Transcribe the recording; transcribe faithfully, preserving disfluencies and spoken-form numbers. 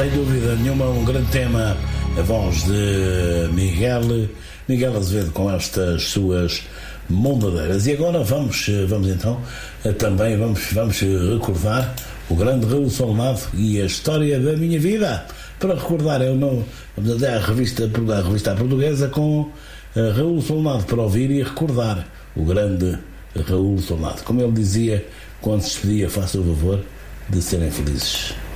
sem dúvida nenhuma, um grande tema, a voz de Miguel, Miguel Azevedo com estas suas mondadeiras. E agora vamos, vamos então, também vamos, vamos recordar o grande Raul Solnado e a história da minha vida. Para recordar, eu não, vamos até à revista, à revista portuguesa com Raul Solnado para ouvir e recordar o grande Raul Solnado. Como ele dizia quando se despedia, faça o favor de serem felizes.